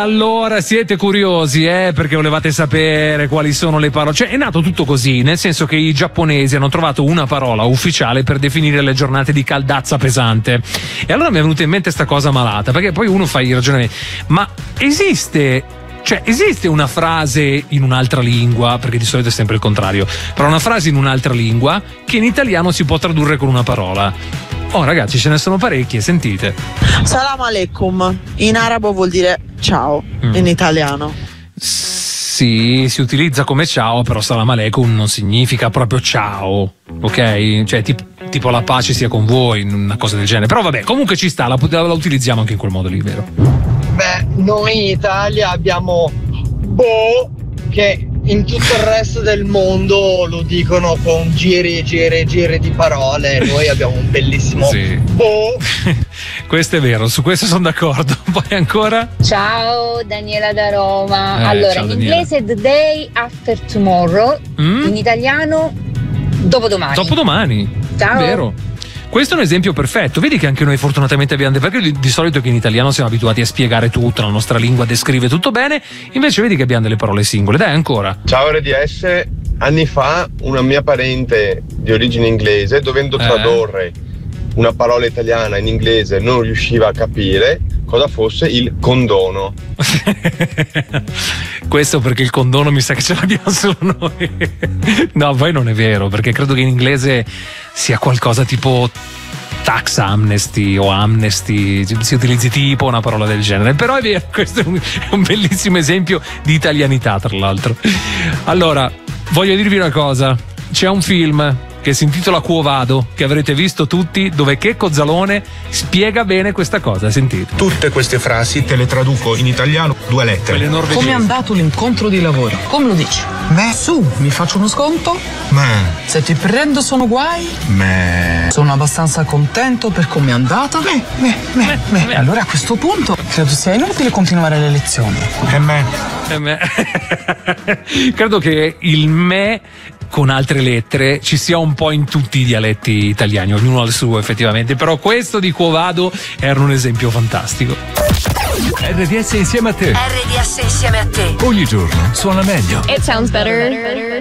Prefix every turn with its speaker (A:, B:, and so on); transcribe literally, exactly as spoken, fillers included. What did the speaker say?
A: allora siete curiosi, eh? Perché volevate sapere quali sono le parole. Cioè, è nato tutto così, nel senso che i giapponesi hanno trovato una parola ufficiale per definire le giornate di caldazza pesante. E allora mi è venuta in mente sta cosa malata, perché poi uno fa i ragionamenti. Ma esiste... Cioè, esiste una frase in un'altra lingua, perché di solito è sempre il contrario, però una frase in un'altra lingua che in italiano si può tradurre con una parola. Oh ragazzi, ce ne sono parecchie, sentite.
B: Salam alaikum, in arabo vuol dire ciao, mm. in italiano.
A: Sì, si utilizza come ciao, però salam alaikum non significa proprio ciao, ok? Cioè tipo, tipo la pace sia con voi, una cosa del genere. Però vabbè, comunque ci sta, la, la utilizziamo anche in quel modo lì, vero?
C: Beh, noi in Italia abbiamo boh, che in tutto il resto del mondo lo dicono con giri e giri e giri di parole. Noi abbiamo un bellissimo
A: sì.
C: boh.
A: Questo è vero, su questo sono d'accordo. Poi ancora?
D: Ciao, Daniela da Roma.
A: Eh,
D: allora,
A: ciao,
D: in
A: Daniela.
D: inglese the day after tomorrow, mm? in italiano dopodomani.
A: Dopodomani.
D: Ciao.
A: Vero. Questo è un esempio perfetto, vedi che anche noi fortunatamente abbiamo, perché di, di solito che in italiano siamo abituati a spiegare tutto, la nostra lingua descrive tutto bene, invece vedi che abbiamo delle parole singole. Dai, ancora.
E: Ciao R D S, anni fa una mia parente di origine inglese, dovendo
A: eh.
E: tradurre una parola italiana in inglese, non riusciva a capire cosa fosse il condono.
A: Questo perché il condono mi sa che ce l'abbiamo solo noi. No, poi non è vero, perché credo che in inglese sia qualcosa tipo tax amnesty o amnesty, si utilizzi tipo una parola del genere. Però è vero, questo è un, è un bellissimo esempio di italianità, tra l'altro. Allora, voglio dirvi una cosa, c'è un film che si intitola Quo Vado, che avrete visto tutti, dove Checco Zalone spiega bene questa cosa, sentite.
F: Tutte queste frasi te le traduco in italiano, due lettere.
G: Come è andato l'incontro di lavoro? Come lo dici?
F: Me.
G: Su, mi faccio uno sconto?
F: Me.
G: Se ti prendo sono guai?
F: Me.
G: Sono abbastanza contento per come è andata?
F: Me, me, me, me.
G: E allora a questo punto credo sia inutile continuare le lezioni.
F: E me.
A: E me. Credo che il me con altre lettere ci sia un po' in tutti i dialetti italiani, ognuno ha il suo effettivamente, però questo di Quo Vado era un esempio fantastico.
H: R D S insieme a te.
I: R D S insieme a te.
H: Ogni giorno suona meglio.
J: It sounds better.